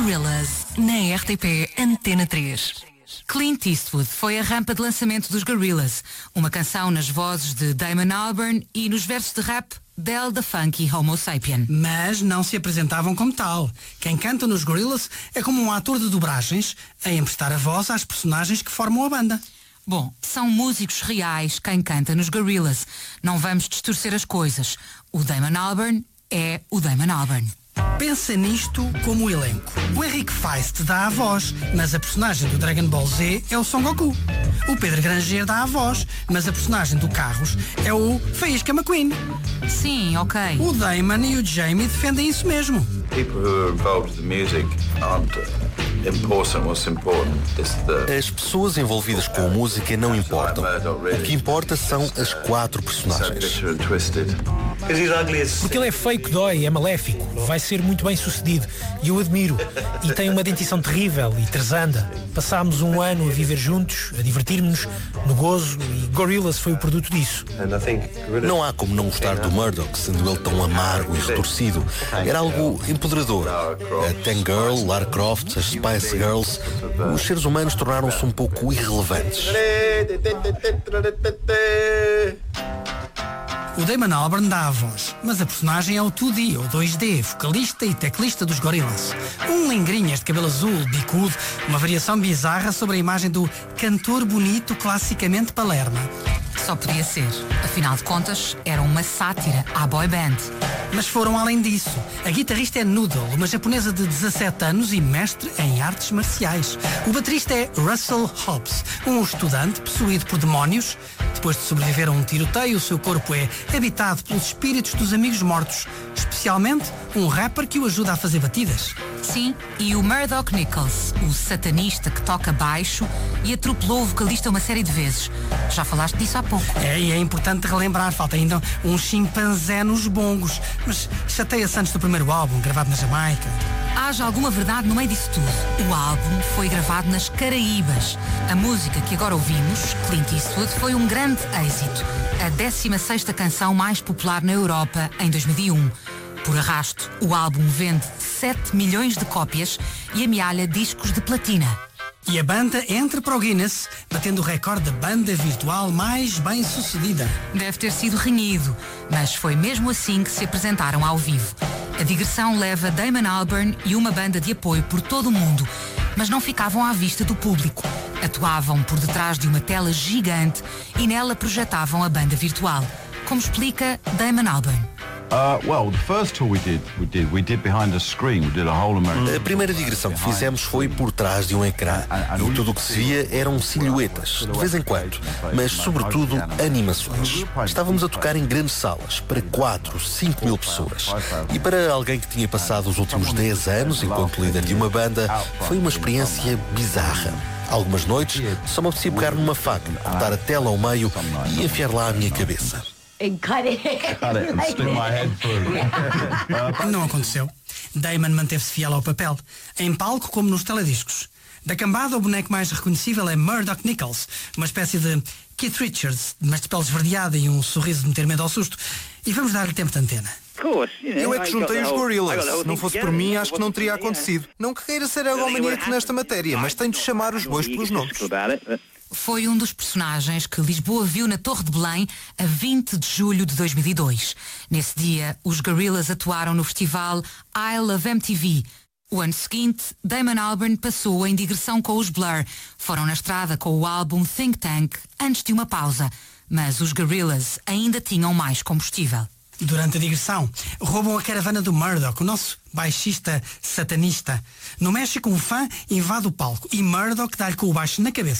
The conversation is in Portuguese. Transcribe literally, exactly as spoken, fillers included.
Gorillaz, na R T P Antena três. Clint Eastwood foi a rampa de lançamento dos Gorillaz, uma canção nas vozes de Damon Albarn e nos versos de rap Del da Funky Homo Sapien. Mas não se apresentavam como tal. Quem canta nos Gorillaz é como um ator de dobragens a emprestar a voz às personagens que formam a banda. Bom, são músicos reais quem canta nos Gorillaz. Não vamos distorcer as coisas. O Damon Albarn é o Damon Albarn. Pensa nisto como o elenco. O Henrique Feist dá a voz, mas a personagem do Dragon Ball Z é o Son Goku. O Pedro Granger dá a voz, mas a personagem do Carros é o Faísca McQueen. Sim, ok. O Damon e o Jamie defendem isso mesmo. People who are involved in music aren't important. What's important is the... As pessoas envolvidas com a música não importam. O que importa são as quatro personagens. Porque ele é feio que dói, é maléfico, vai ser muito bem sucedido e eu admiro. E tem uma dentição terrível e tresanda. Passámos um ano a viver juntos, a divertir-nos, no gozo, e Gorillaz foi o produto disso. Não há como não gostar do Murdoch, sendo ele tão amargo e retorcido. Era algo empoderador. A Tank Girl, Lara Croft, as Spice Girls, os seres humanos tornaram-se um pouco irrelevantes. O Damon Albarn dá a voz, mas a personagem é o dois D, ou dois D, vocalista e teclista dos Gorillaz. Um lingrinhas de cabelo azul, bicudo, uma variação bizarra sobre a imagem do cantor bonito classicamente palerma. Só podia ser. Afinal de contas, era uma sátira à boy band. Mas foram além disso. A guitarrista é Noodle, uma japonesa de dezassete anos e mestre em artes marciais. O baterista é Russell Hobbs, um estudante possuído por demónios. Depois de sobreviver a um tiroteio, o seu corpo é habitado pelos espíritos dos amigos mortos, especialmente um rapper que o ajuda a fazer batidas. Sim, e o Murdoch Nichols, o satanista que toca baixo e atropelou o vocalista uma série de vezes. Já falaste disso há pouco. É, e é importante relembrar, falta ainda um chimpanzé nos bongos, mas chateia-se antes do primeiro álbum, gravado na Jamaica. Haja alguma verdade no meio disso tudo. O álbum foi gravado nas Caraíbas. A música que agora ouvimos, Clint Eastwood, foi um grande êxito. A décima sexta canção mais popular na Europa em dois mil e um. Por arrasto, o álbum vende sete milhões de cópias e amealha discos de platina. E a banda entra para o Guinness, batendo o recorde da banda virtual mais bem sucedida. Deve ter sido renhido, mas foi mesmo assim que se apresentaram ao vivo. A digressão leva Damon Albarn e uma banda de apoio por todo o mundo, mas não ficavam à vista do público. Atuavam por detrás de uma tela gigante e nela projetavam a banda virtual. Como explica Damon Albarn. Uh, well, the first tour we did, we did, we did behind a screen, we did a whole American. A primeira digressão que fizemos foi por trás de um ecrã e tudo o que se via eram silhuetas, de vez em quando, mas sobretudo animações. Estávamos a tocar em grandes salas, para quatro, cinco mil pessoas. E para alguém que tinha passado os últimos dez anos enquanto líder de uma banda, foi uma experiência bizarra. Algumas noites só me apetecia pegar numa faca, cortar a tela ao meio e enfiar lá a minha cabeça. Não aconteceu. Damon manteve-se fiel ao papel, em palco como nos telediscos. Da cambada, o boneco mais reconhecível é Murdoch Nichols, uma espécie de Keith Richards, mas de pele esverdeada e um sorriso de meter medo ao susto. E vamos dar-lhe tempo de antena. Eu é que juntei os Gorillaz. Se não fosse por mim, acho que não teria acontecido. Não queira ser egomaníaco nesta matéria, mas tenho de chamar os bois pelos nomes. Foi um dos personagens que Lisboa viu na Torre de Belém a vinte de julho de dois mil e dois. Nesse dia, os Gorillaz atuaram no festival Isle of M T V. O ano seguinte, Damon Albarn passou em digressão com os Blur. Foram na estrada com o álbum Think Tank antes de uma pausa. Mas os Gorillaz ainda tinham mais combustível. Durante a digressão, roubam a caravana do Murdoch, o nosso baixista satanista. No México, um fã invade o palco e Murdoch dá-lhe com o baixo na cabeça.